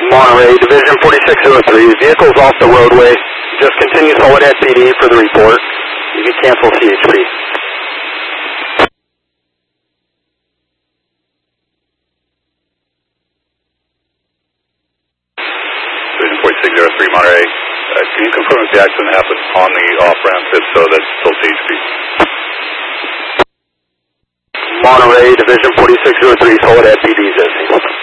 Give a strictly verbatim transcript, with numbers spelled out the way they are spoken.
Monterey, Division forty-six oh three, vehicle's off the roadway. Just continue Soledad P D for the report. You can cancel C H P. Division forty-six oh three, Monterey. Uh, can you confirm if the accident happened on the off-ramp? If so, that's still C H P. Monterey, Division forty-six oh three, Soledad P D, Jesse.